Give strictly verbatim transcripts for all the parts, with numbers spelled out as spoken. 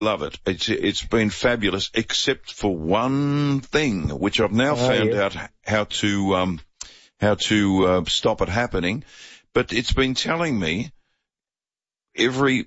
Love it. It's it's been fabulous, except for one thing, which I've now oh, found yeah. out how to um how to uh, stop it happening. But it's been telling me every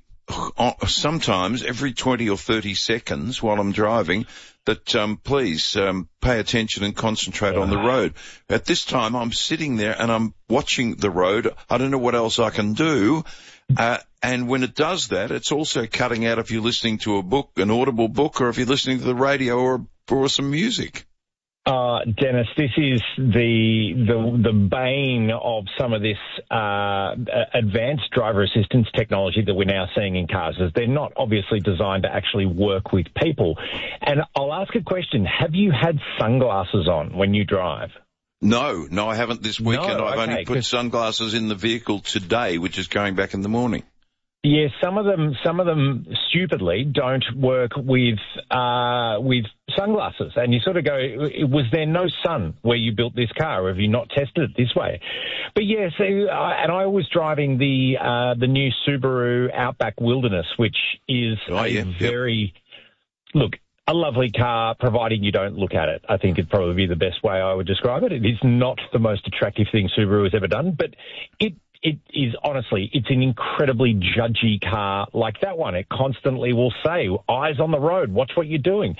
sometimes every twenty or thirty seconds while I'm driving that um please um pay attention and concentrate oh. on the road. At this time, I'm sitting there and I'm watching the road. I don't know what else I can do. Uh, and when it does that, it's also cutting out if you're listening to a book, an audible book, or if you're listening to the radio or, or some music. Uh, Dennis, this is the, the, the bane of some of this, uh, advanced driver assistance technology that we're now seeing in cars, is they're not obviously designed to actually work with people. And I'll ask a question. Have you had sunglasses on when you drive? No, no, I haven't this weekend. No, I've okay, only put sunglasses in the vehicle today, which is going back in the morning. Yeah, some of them, some of them stupidly don't work with, uh, with sunglasses. And you sort of go, was there no sun where you built this car? Or have you not tested it this way? But yeah, so, uh, and I was driving the, uh, the new Subaru Outback Wilderness, which is oh, a yeah, very, yep. look, a lovely car, providing you don't look at it. I think it'd probably be the best way I would describe it. It is not the most attractive thing Subaru has ever done, but it, it is honestly, it's an incredibly judgy car like that one. It constantly will say, eyes on the road, watch what you're doing.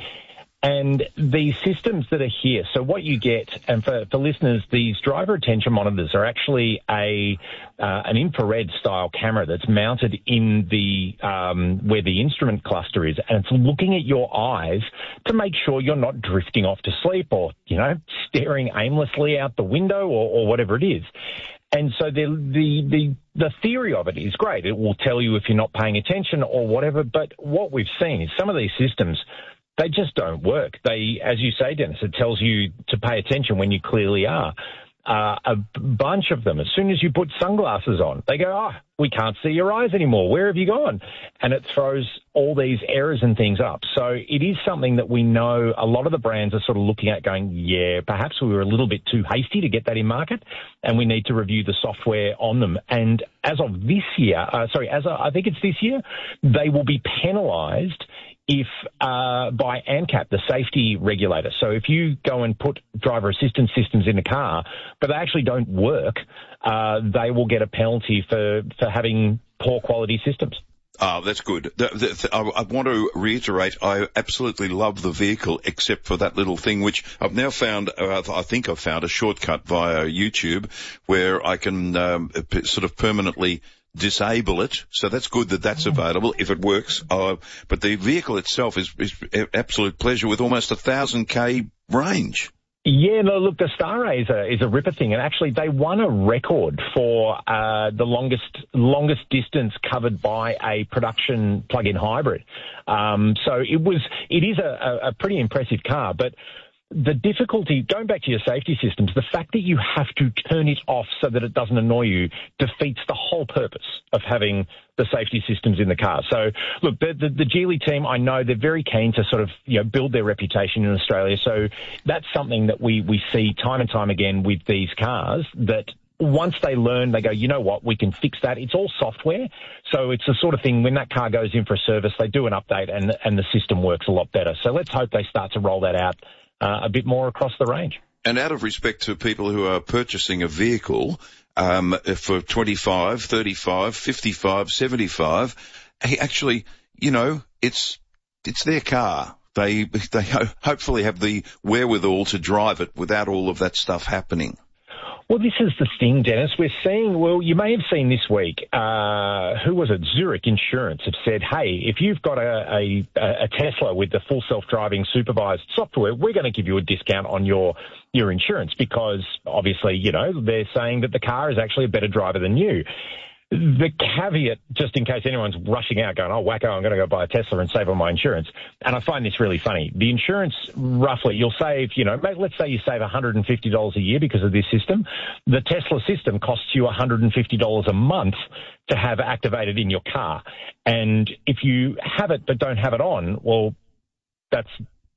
And these systems that are here, so what you get, and for, for listeners, these driver attention monitors are actually a uh, an infrared style camera that's mounted in the um, where the instrument cluster is, and it's looking at your eyes to make sure you're not drifting off to sleep or, you know, staring aimlessly out the window or, or whatever it is. And so the, the the the theory of it is great. It will tell you if you're not paying attention or whatever. But what we've seen is some of these systems, they just don't work. They, as you say, Dennis, it tells you to pay attention when you clearly are. Uh, a bunch of them, as soon as you put sunglasses on, they go, oh, we can't see your eyes anymore. Where have you gone? And it throws all these errors and things up. So it is something that we know a lot of the brands are sort of looking at going, yeah, perhaps we were a little bit too hasty to get that in market, and we need to review the software on them. And as of this year, uh, sorry, as of, I think it's this year, they will be penalised if uh, by ANCAP, the safety regulator. So if you go and put driver assistance systems in a car, but they actually don't work, uh, they will get a penalty for, for having poor quality systems. Oh, that's good. The, the, the, I, I want to reiterate, I absolutely love the vehicle, except for that little thing, which I've now found, uh, I think I've found a shortcut via YouTube where I can um, p- sort of permanently disable it. So that's good that that's available if it works. Uh, but the vehicle itself is, is absolute pleasure with almost a thousand K range. Yeah, no, look, the Star is a, is a ripper thing. And actually they won a record for, uh, the longest, longest distance covered by a production plug-in hybrid. Um, so it was, it is a, a pretty impressive car, but the difficulty, going back to your safety systems, the fact that you have to turn it off so that it doesn't annoy you defeats the whole purpose of having the safety systems in the car. So, look, the, the, the Geely team, I know they're very keen to sort of, you know, build their reputation in Australia. So that's something that we, we see time and time again with these cars, that once they learn, they go, you know what, we can fix that. It's all software. So it's the sort of thing, when that car goes in for a service, they do an update and, and the system works a lot better. So let's hope they start to roll that out Uh, a bit more across the range. And out of respect to people who are purchasing a vehicle um, for twenty-five, thirty-five, fifty-five, seventy-five, actually, you know, it's it's their car. They they ho- hopefully have the wherewithal to drive it without all of that stuff happening. Well, this is the thing, Dennis. We're seeing, well, you may have seen this week, uh, who was it? Zurich Insurance have said, hey, if you've got a, a, a Tesla with the full self-driving supervised software, we're going to give you a discount on your, your insurance, because obviously, you know, they're saying that the car is actually a better driver than you. The caveat, just in case anyone's rushing out going, oh, wacko, I'm going to go buy a Tesla and save on my insurance. And I find this really funny. The insurance, roughly, you'll save, you know, let's say you save one hundred fifty dollars a year because of this system. The Tesla system costs you one hundred fifty dollars a month to have activated in your car. And if you have it but don't have it on, well, that's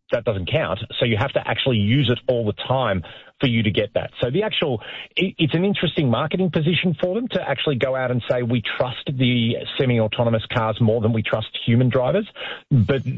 that doesn't count. So you have to actually use it all the time for you to get that. So the actual, it, it's an interesting marketing position for them to actually go out and say we trust the semi-autonomous cars more than we trust human drivers. But